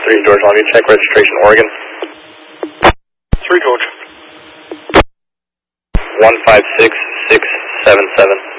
3 George Longview, check registration Oregon. 3 George. 156677.